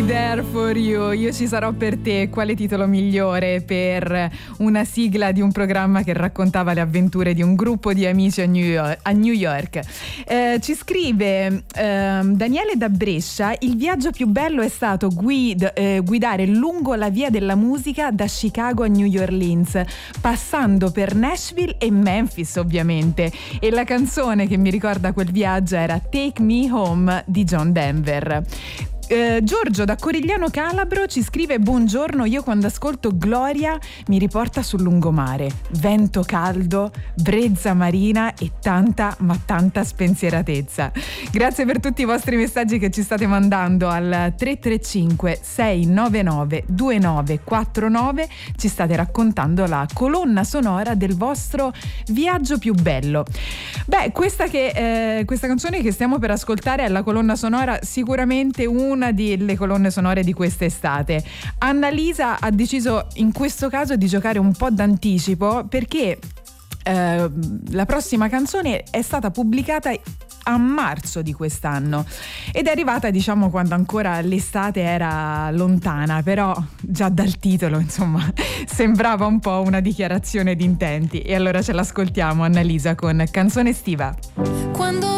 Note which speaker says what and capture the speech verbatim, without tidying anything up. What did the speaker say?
Speaker 1: There for You, io ci sarò per te. Quale titolo migliore per una sigla di un programma che raccontava le avventure di un gruppo di amici a New York, a New York. Eh, ci scrive eh, Daniele da Brescia: il viaggio più bello è stato guid, eh, guidare lungo la via della musica da Chicago a New Orleans, passando per Nashville e Memphis ovviamente, e la canzone che mi ricorda quel viaggio era Take Me Home di John Denver. Eh, Giorgio da Corigliano Calabro ci scrive: buongiorno, io quando ascolto Gloria mi riporta sul lungomare, vento caldo, brezza marina e tanta ma tanta spensieratezza. Grazie per tutti i vostri messaggi che ci state mandando al tre tre cinque sei nove nove due nove quattro nove. Ci state raccontando la colonna sonora del vostro viaggio più bello. Beh, questa, che, eh, questa canzone che stiamo per ascoltare è la colonna sonora, sicuramente una una delle colonne sonore di quest'estate. Annalisa ha deciso in questo caso di giocare un po' d'anticipo, perché eh, la prossima canzone è stata pubblicata a marzo di quest'anno ed è arrivata, diciamo, quando ancora l'estate era lontana, però già dal titolo, insomma, sembrava un po' una dichiarazione di intenti. E allora ce l'ascoltiamo, Annalisa, con Canzone estiva.
Speaker 2: Quando